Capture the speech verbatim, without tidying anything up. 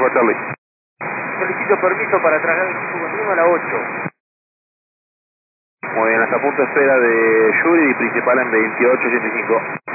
Charlie. Solicito permiso para trasladar el equipo continuo a la ocho. Muy bien, hasta punto de espera de Yuri y principal en veintiocho ochenta y cinco.